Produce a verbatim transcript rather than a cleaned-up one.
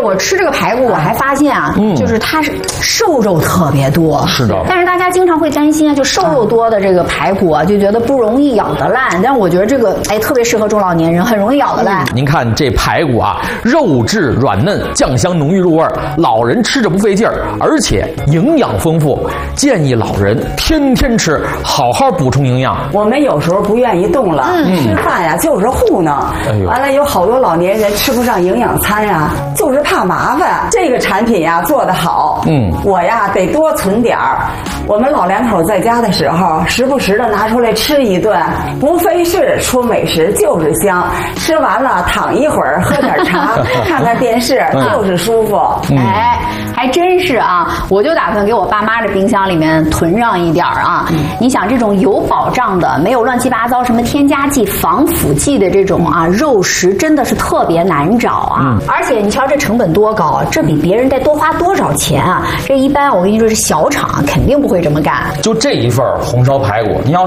我吃这个排骨，我还发现啊，嗯、就是它是瘦肉特别多。 是的。 但是大家经常会担心啊，就瘦肉多的这个排骨啊，就觉得不容易咬得烂。但我觉得这个哎，特别适合中老年人，很容易咬得烂。 嗯、您看这排骨啊，肉质软嫩，酱香浓郁入味，老人吃着不费劲儿，而且营养丰富，建议老人天天吃，好好补充营养。 我们有时候不愿意动了，嗯、吃饭呀就是糊弄，哎、完了有好多老年人吃不上营养餐呀，就是怕麻烦。这个产品呀做得好，嗯，我呀得多存点儿。我们老两口在家的时候，时不时的拿出来吃一顿，不费事，出美食就是香。吃完了躺一会儿，喝点茶，看看电视，就是舒服。 嗯、哎，还真是啊！我就打算给我爸妈的冰箱里面囤上一点啊。嗯、你想，这种有保障的、没有乱七八糟什么添加剂、防腐剂的这种啊肉食，真的是特别难找啊。嗯、而且你瞧这成本多高，这比别人得多花多少钱啊？这一般我跟你说，是小厂肯定不会这么干。 就这一份红烧排骨，你要